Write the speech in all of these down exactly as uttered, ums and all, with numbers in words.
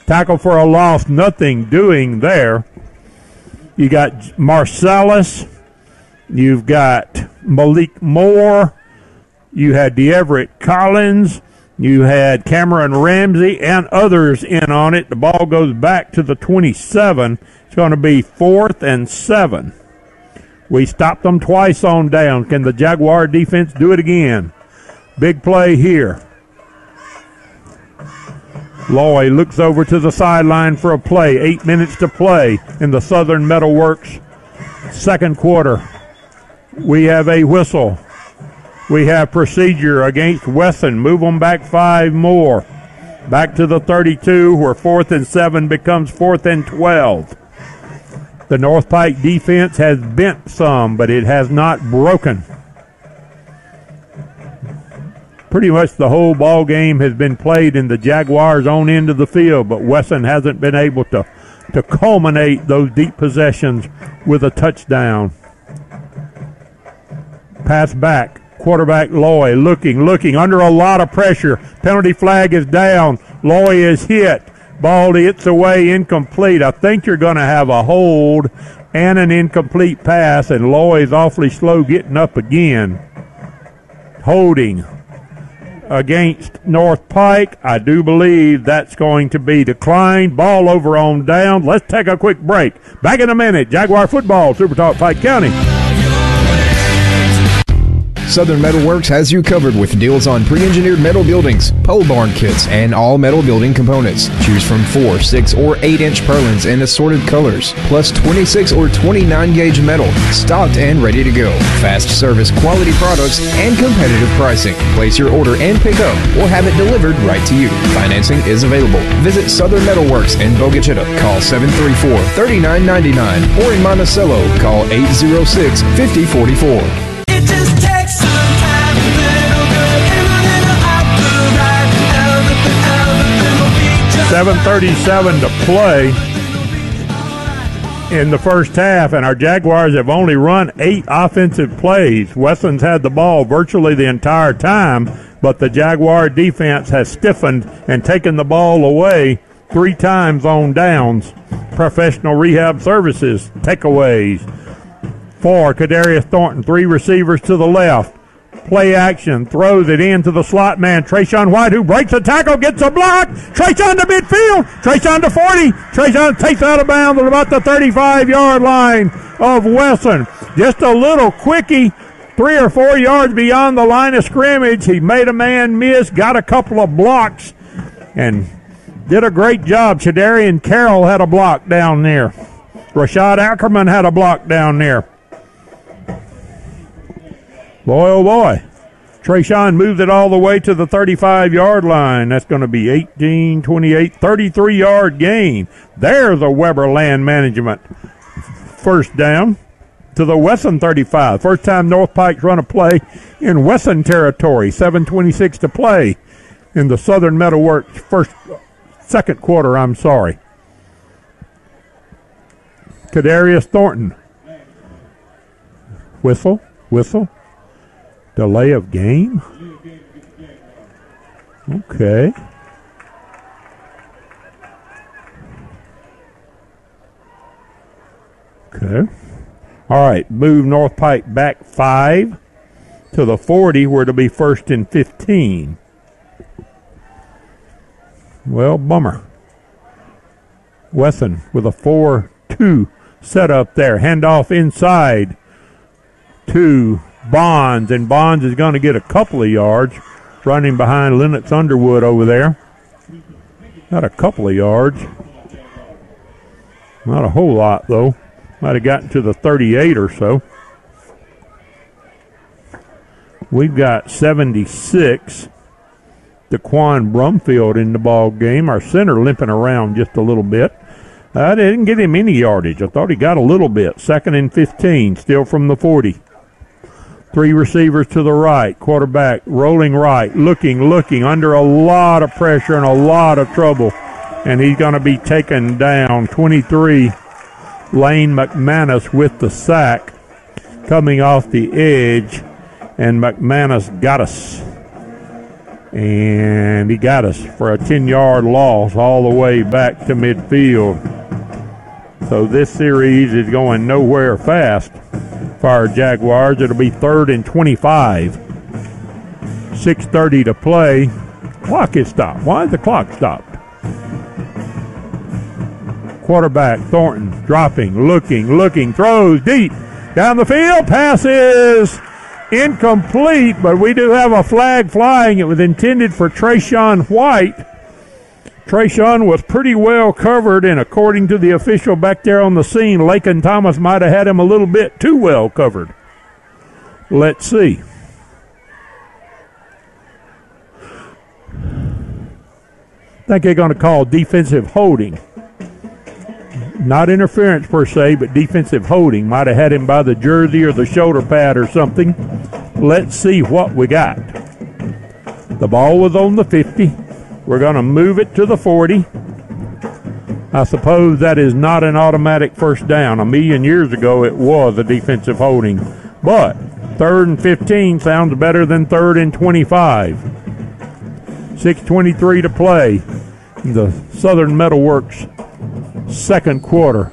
Tackle for a loss, nothing doing there. You got Marcellus. You've got Malik Moore. You had DeEverett Collins. You had Cameron Ramsey and others in on it. The ball goes back to the twenty-seven. It's going to be fourth and seven. We stopped them twice on down. Can the Jaguar defense do it again? Big play here. Loy looks over to the sideline for a play. Eight minutes to play in the Southern Metalworks second quarter. We have a whistle. We have procedure against Wesson. Move them back five more. Back to the thirty-two, where fourth and seven becomes fourth and twelve. The North Pike defense has bent some, but it has not broken. Pretty much the whole ball game has been played in the Jaguars' own end of the field, but Wesson hasn't been able to, to culminate those deep possessions with a touchdown. Pass back. Quarterback Loy looking, looking, under a lot of pressure. Penalty flag is down. Loy is hit. Ball hits away, incomplete. I think you're going to have a hold and an incomplete pass, and Loy is awfully slow getting up again. Holding against North Pike. I do believe that's going to be declined. Ball over on down. Let's take a quick break. Back in a minute. Jaguar football, Super Talk Pike County. Southern Metalworks has you covered with deals on pre-engineered metal buildings, pole barn kits, and all metal building components. Choose from four, six, or eight inch purlins in assorted colors, plus twenty-six or twenty-nine gauge metal, stocked and ready to go. Fast service, quality products, and competitive pricing. Place your order and pick up, or have it delivered right to you. Financing is available. Visit Southern Metalworks in Bogachita. Call seven three four, three nine nine nine, or in Monticello, call eight zero six, five zero four four. It just takes some time, a little good, and a little out the right. Everything, everything will be just seven thirty-seven to play in the first half, and our Jaguars have only run eight offensive plays. Wesson's had the ball virtually the entire time, but the Jaguar defense has stiffened and taken the ball away three times on downs. Professional Rehab Services takeaways. For Kadarius Thornton, three receivers to the left. Play action, throws it into the slot man, Trayshawn White, who breaks a tackle, gets a block. Trayshawn to midfield. Trayshawn to forty. Trayshawn takes out of bounds at about the thirty-five-yard line of Wesson. Just a little quickie, three or four yards beyond the line of scrimmage. He made a man miss, got a couple of blocks, and did a great job. Shadarian Carroll had a block down there. Rashad Ackerman had a block down there. Boy, oh boy. Trayshawn moved it all the way to the thirty-five-yard line. That's going to be eighteen, twenty-eight, thirty-three-yard gain. There's a Weber Land Management first down to the Wesson thirty-five. First time North Pike's run a play in Wesson territory. seven twenty-six to play in the Southern Metalworks first, second quarter, I'm sorry. Kadarius Thornton. Whistle, whistle. Delay of game? Okay. Okay. All right, move North Pike back five to the forty, where it'll be first and fifteen. Well, bummer. Wesson with a four two setup there. Handoff inside to Bonds, and Bonds is going to get a couple of yards running behind Lennox Underwood over there. Not a couple of yards. Not a whole lot, though. Might have gotten to the thirty-eight or so. We've got seventy-six. Daquan Brumfield in the ball game. Our center limping around just a little bit. I didn't get him any yardage. I thought he got a little bit. Second and fifteen, still from the forty. Three receivers to the right. Quarterback rolling right, looking, looking, under a lot of pressure and a lot of trouble. And he's going to be taken down. twenty-three, Lane McManus with the sack. Coming off the edge, and McManus got us. And he got us for a ten-yard loss all the way back to midfield. So this series is going nowhere fast for our Jaguars. It'll be third and twenty-five. six thirty to play. Clock is stopped. Why is the clock stopped? Quarterback Thornton dropping, looking, looking, throws deep down the field. Passes incomplete, but we do have a flag flying. It was intended for Trayshawn White. Trayshawn was pretty well covered, and according to the official back there on the scene, Lakin Thomas might have had him a little bit too well covered. Let's see. I think they're going to call defensive holding. Not interference per se, but defensive holding. Might have had him by the jersey or the shoulder pad or something. Let's see what we got. The ball was on the fifty. We're going to move it to the forty. I suppose that is not an automatic first down. A million years ago it was a defensive holding. But third and fifteen sounds better than third and twenty-five. six twenty-three to play in the Southern Metal Works second quarter.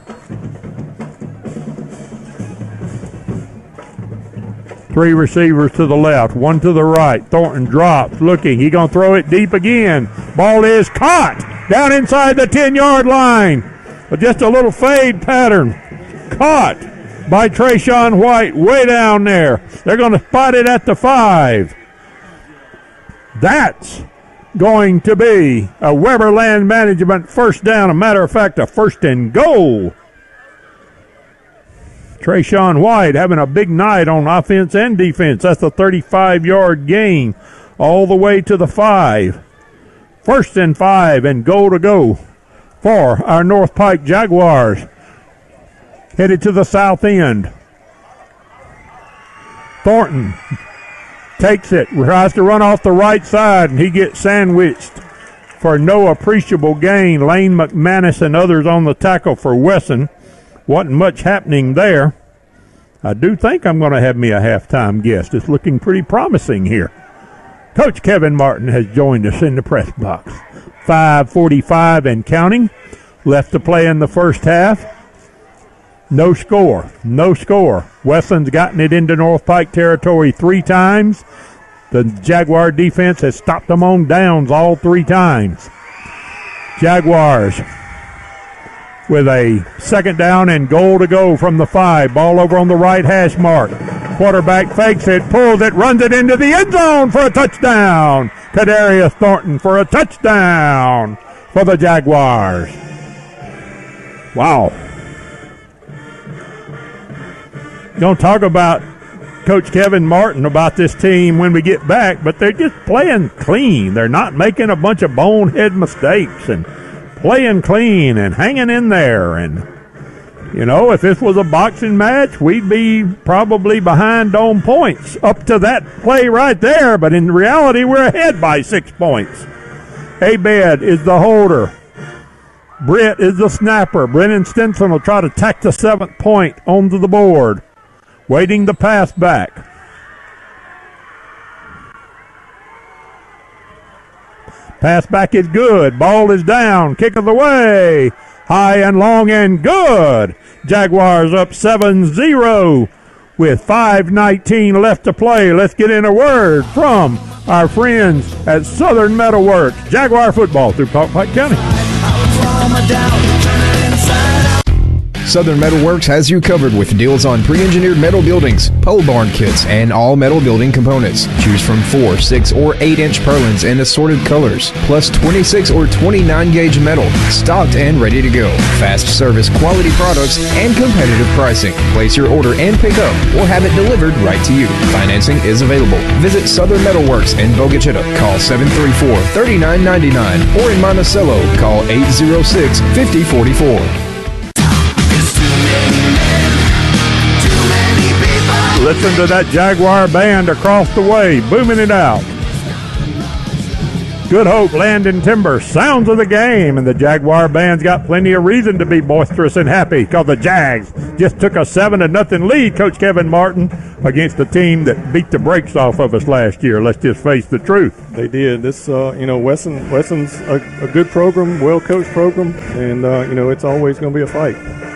Three receivers to the left, one to the right. Thornton drops, looking. He's going to throw it deep again. Ball is caught down inside the ten-yard line. But just a little fade pattern. Caught by Trayshawn White way down there. They're going to spot it at the five. That's going to be a Weber Land Management first down. A matter of fact, a first and goal. Trayshawn White having a big night on offense and defense. That's a thirty-five-yard gain all the way to the five. First and five and goal to go for our North Pike Jaguars. Headed to the south end. Thornton takes it, tries to run off the right side, and he gets sandwiched for no appreciable gain. Lane McManus and others on the tackle for Wesson. Wasn't much happening there. I do think I'm going to have me a halftime guest. It's looking pretty promising here. Coach Kevin Martin has joined us in the press box. five forty-five and counting. Left to play in the first half. No score. No score. Wesson's gotten it into North Pike territory three times. The Jaguar defense has stopped them on downs all three times. Jaguars with a second down and goal to go from the five. Ball over on the right hash mark. Quarterback fakes it, pulls it, runs it into the end zone for a touchdown. Kadarius Thornton for a touchdown for the Jaguars. Wow. Going to talk about Coach Kevin Martin about this team when we get back, but they're just playing clean. They're not making a bunch of bonehead mistakes and playing clean and hanging in there. And, you know, if this was a boxing match, we'd be probably behind on points up to that play right there. But in reality, we're ahead by six points. Abed is the holder. Britt is the snapper. Brennan Stinson will try to tack the seventh point onto the board. Waiting the pass back. Pass back is good. Ball is down. Kick of the way. High and long and good. Jaguars up seven zero with five nineteen left to play. Let's get in a word from our friends at Southern Metal Works. Jaguar football through Pike County. Southern Metal Works has you covered with deals on pre-engineered metal buildings, pole barn kits, and all metal building components. Choose from four, six, or eight inch purlins in assorted colors, plus twenty-six or twenty-nine gauge metal, stocked and ready to go. Fast service, quality products, and competitive pricing. Place your order and pick up, or have it delivered right to you. Financing is available. Visit Southern Metal Works in Bogachita. Call seven three four, three nine nine nine, or in Monticello, call eight zero six, five zero four four. Listen to that Jaguar band across the way, booming it out. Good Hope Land and Timber, sounds of the game, and the Jaguar band's got plenty of reason to be boisterous and happy because the Jags just took a seven to nothing lead, Coach Kevin Martin, against a team that beat the brakes off of us last year. Let's just face the truth. They did. This, uh, you know, Wesson, Wesson's a, a good program, well-coached program, and, uh, you know, it's always going to be a fight.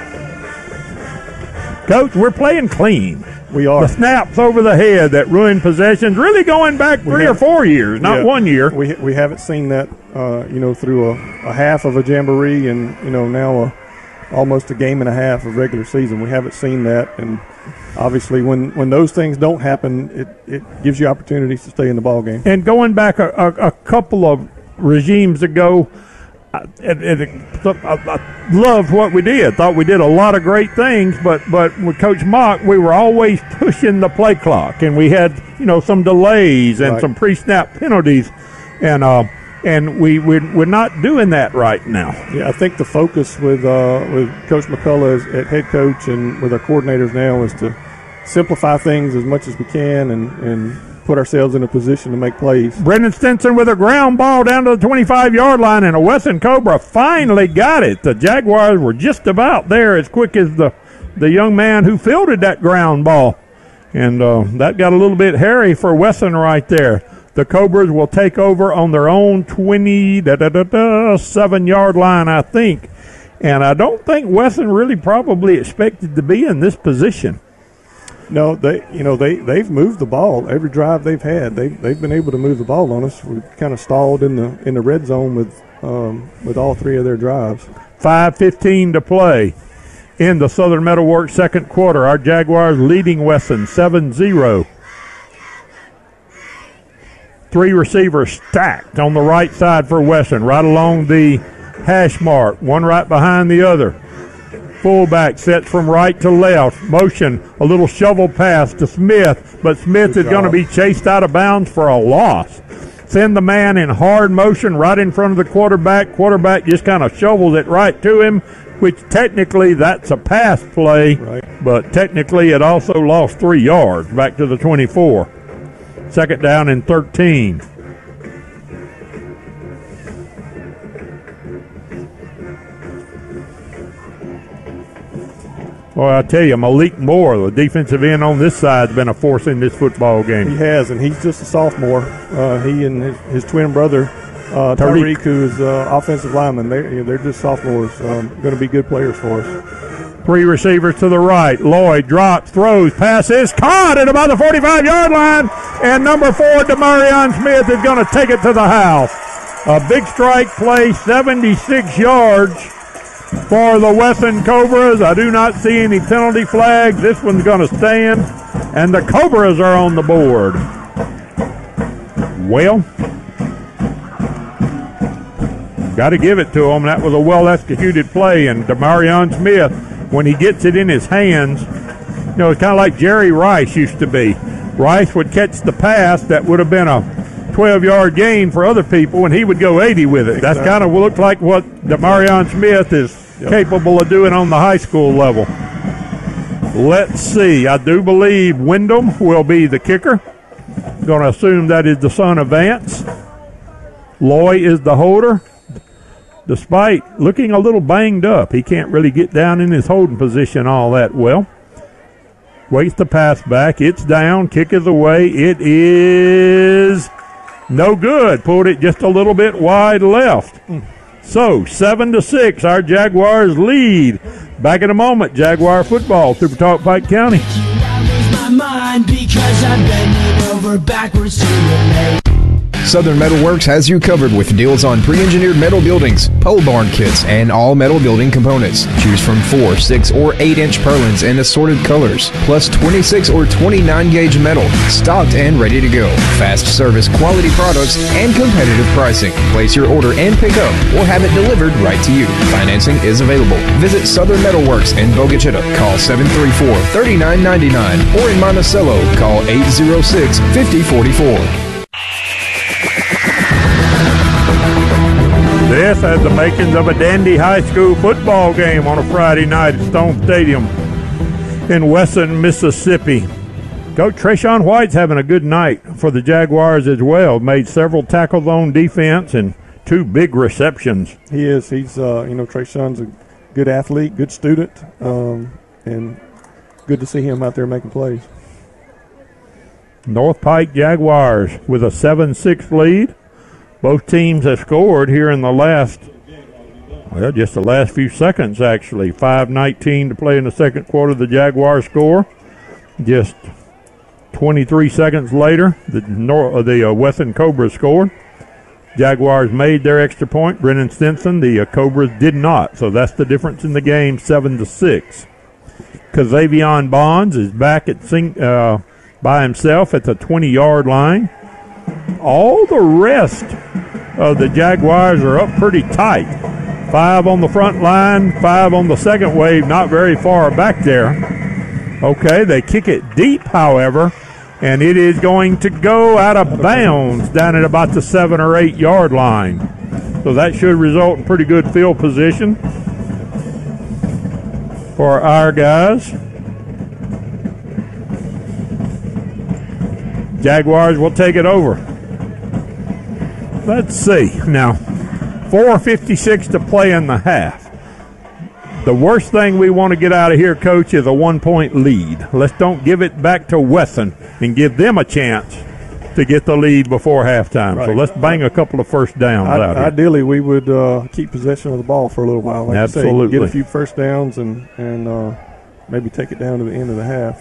Coach, we're playing clean. We are. The snaps over the head that ruined possessions, really going back three have, or four years, not yeah, one year. We we haven't seen that, uh, you know, through a, a half of a jamboree and, you know, now a, almost a game and a half of regular season. We haven't seen that, and obviously when, when those things don't happen, it, it gives you opportunities to stay in the ball game. And going back a, a, a couple of regimes ago, I, it, it, I, I loved what we did. Thought we did a lot of great things, but but with Coach Mock, we were always pushing the play clock, and we had you know some delays and right. some pre-snap penalties, and uh, and we we're, we're not doing that right now. Yeah, I think the focus with uh, with Coach McCullough as at head coach and with our coordinators now is to simplify things as much as we can and and. put ourselves in a position to make plays. Brendan Stinson with a ground ball down to the twenty-five-yard line, and a Wesson Cobra finally got it. The Jaguars were just about there as quick as the, the young man who fielded that ground ball. And uh, that got a little bit hairy for Wesson right there. The Cobras will take over on their own twenty-seven-yard line, I think. And I don't think Wesson really probably expected to be in this position. No, they you know they they've moved the ball every drive they've had. They they've been able to move the ball on us. We've kind of stalled in the in the red zone with um, with all three of their drives. five fifteen to play in the Southern Metalworks second quarter. Our Jaguars leading Wesson seven zero. Three receivers stacked on the right side for Wesson, right along the hash mark, one right behind the other. Fullback sets from right to left. Motion, a little shovel pass to Smith, but Smith Good is going to be chased out of bounds for a loss. Send the man in hard motion right in front of the quarterback. Quarterback just kind of shovels it right to him, which technically that's a pass play, Right. but technically it also lost three yards back to the twenty-four. Second down and thirteen. Well, I tell you, Malik Moore, the defensive end on this side, has been a force in this football game. He has, and he's just a sophomore. Uh, he and his, his twin brother, uh, Tariq. Tariq, who is uh, offensive lineman. They're, they're just sophomores. Um, going to be good players for us. Three receivers to the right. Lloyd drops, throws, passes, caught at about the forty-five-yard line, and number four, Demarion Smith, is going to take it to the house. A big strike play, seventy-six yards for the Wesson Cobras. I do not see any penalty flags. This one's going to stand, and the Cobras are on the board. Well, got to give it to them. That was a well-executed play, and Demarion Smith, when he gets it in his hands, you know, it's kind of like Jerry Rice used to be. Rice would catch the pass that would have been a twelve-yard gain for other people, and he would go eighty with it. That's kind of looked like what Demarion Smith is yep. capable of doing on the high school level. Let's see. I do believe Wyndham will be the kicker. Going to assume that is the son of Vance. Loy is the holder. Despite looking a little banged up, he can't really get down in his holding position all that well. Waits the pass back. It's down. Kick is away. It is no good. Pulled it just a little bit wide left. So, seven to six, our Jaguars lead. Back in a moment, Jaguar football, Super Talk Pike County. I lose my mind because I'm bending over backwards to relate. Southern Metalworks has you covered with deals on pre-engineered metal buildings, pole barn kits, and all metal building components. Choose from four, six, or eight inch purlins in assorted colors, plus twenty-six or twenty-nine gauge metal, stocked and ready to go. Fast service, quality products, and competitive pricing. Place your order and pick up, or have it delivered right to you. Financing is available. Visit Southern Metalworks in Bogachita. Call seven three four, three nine nine nine, or in Monticello, call eight zero six, five zero four four. This has the makings of a dandy high school football game on a Friday night at Stone Stadium in Wesson, Mississippi. Coach Trayshawn White's having a good night for the Jaguars as well. Made several tackles on defense and two big receptions. He is. He's, uh, you know, Trayshawn's a good athlete, good student, um, and good to see him out there making plays. North Pike Jaguars with a seven six lead. Both teams have scored here in the last, well, just the last few seconds, actually. five nineteen to play in the second quarter. The Jaguars score. Just twenty-three seconds later, the, Nor- uh, the uh, Wesson Cobras scored. Jaguars made their extra point. Brennan Stinson, the uh, Cobras did not. So that's the difference in the game, seven to six. Kazavion Bonds is back at sing, uh, by himself at the twenty-yard line. All the rest of the Jaguars are up pretty tight. Five on the front line, five on the second wave, not very far back there. Okay, they kick it deep, however, and it is going to go out of bounds down at about the seven or eight yard line. So that should result in pretty good field position for our guys. Jaguars will take it over. Let's see. Now, four fifty-six to play in the half. The worst thing we want to get out of here, Coach, is a one-point lead. Let's don't give it back to Wesson and give them a chance to get the lead before halftime. Right. So let's bang a couple of first downs I, out here. Ideally, we would uh, keep possession of the ball for a little while. Like Absolutely. You say, get a few first downs and, and uh, maybe take it down to the end of the half.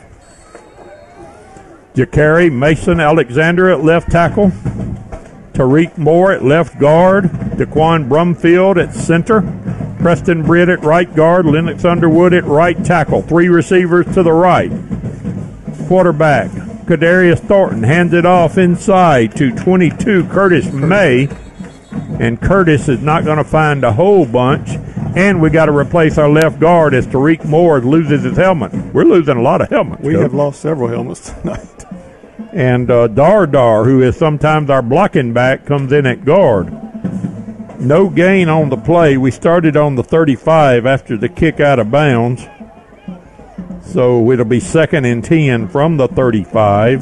Jakari Mason Alexander at left tackle. Tariq Moore at left guard. Daquan Brumfield at center. Preston Britt at right guard. Lennox Underwood at right tackle. Three receivers to the right. Quarterback Kadarius Thornton hands it off inside to twenty-two Curtis May. And Curtis is not going to find a whole bunch. And we got to replace our left guard as Tariq Moore loses his helmet. We're losing a lot of helmets. We Coach. have lost several helmets tonight. And uh, Dar Dar, who is sometimes our blocking back, comes in at guard. No gain on the play. We started on the thirty-five after the kick out of bounds. So it'll be second and ten from the thirty-five.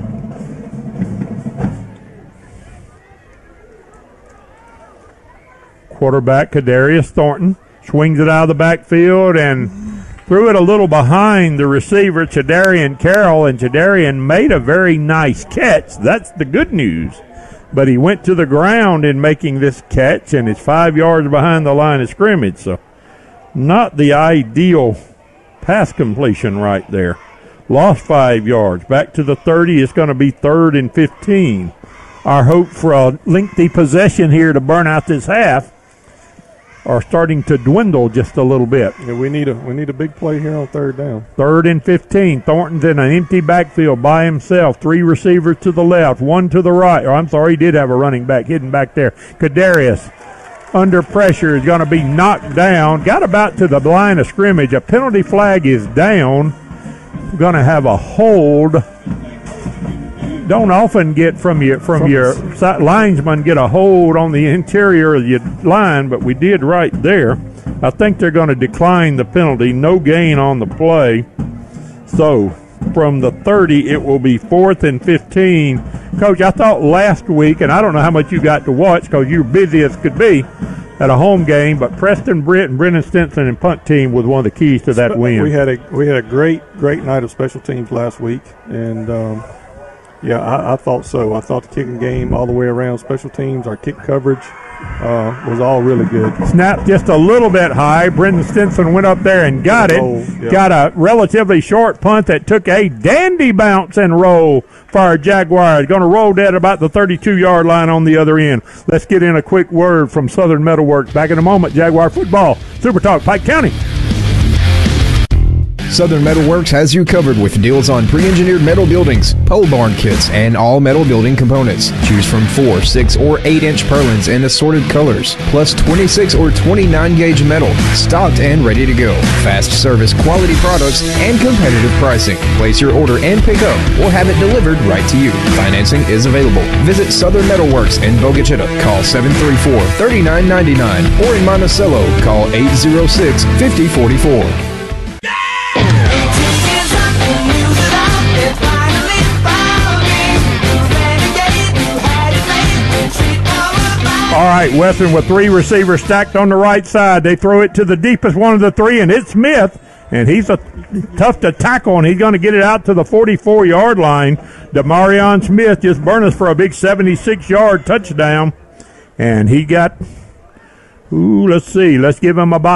Quarterback Kadarius Thornton swings it out of the backfield and threw it a little behind the receiver, Chadarian Carroll, and Chadarian made a very nice catch. That's the good news. But he went to the ground in making this catch, and it's five yards behind the line of scrimmage. So not the ideal pass completion right there. Lost five yards. Back to the thirty. It's going to be third and fifteen. Our hope for a lengthy possession here to burn out this half are starting to dwindle just a little bit. Yeah, we need a we need a big play here on third down. Third and fifteen. Thornton's in an empty backfield by himself. Three receivers to the left, one to the right. Oh, I'm sorry, he did have a running back hidden back there. Kadarius under pressure is going to be knocked down. Got about to the line of scrimmage. A penalty flag is down. Going to have a hold. Don't often get from your from, from your linesman get a hold on the interior of your line, but we did right there. I think they're going to decline the penalty. No gain on the play. So from the thirty, it will be fourth and fifteen. Coach, I thought last week, and I don't know how much you got to watch because you were busy as could be at a home game, but Preston Britt and Brennan Stinson and punt team was one of the keys to that win. We had a we had a great great night of special teams last week, and. Um, Yeah, I, I thought so. I thought the kicking game all the way around, special teams, our kick coverage uh, was all really good. Snapped just a little bit high. Brendan Stinson went up there and got it. Roll, yeah. Got a relatively short punt that took a dandy bounce and roll for our Jaguars. Going to roll dead about the thirty-two-yard line on the other end. Let's get in a quick word from Southern Metalworks. Back in a moment, Jaguar football. Super Talk, Pike County. Southern Metalworks has you covered with deals on pre-engineered metal buildings, pole barn kits, and all metal building components. Choose from four, six, or eight inch purlins in assorted colors, plus twenty-six or twenty-nine gauge metal, stocked and ready to go. Fast service, quality products, and competitive pricing. Place your order and pick up, or have it delivered right to you. Financing is available. Visit Southern Metalworks in Bogachita. Call seven three four, three nine nine nine, or in Monticello, call eight zero six, five zero four four. It is up and use it up. It's finally All right, Western with three receivers stacked on the right side. They throw it to the deepest one of the three, and it's Smith, and he's a, tough to tackle, and he's going to get it out to the forty-four-yard line. Demarion Smith just burned us for a big seventy-six-yard touchdown, and he got, ooh, let's see, let's give him a bye.